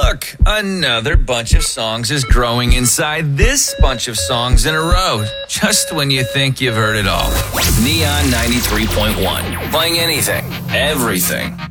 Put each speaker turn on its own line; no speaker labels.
Look, another bunch of songs is growing inside this bunch of songs in a row, just when you think you've heard it all. Neon 93.1, playing anything, everything.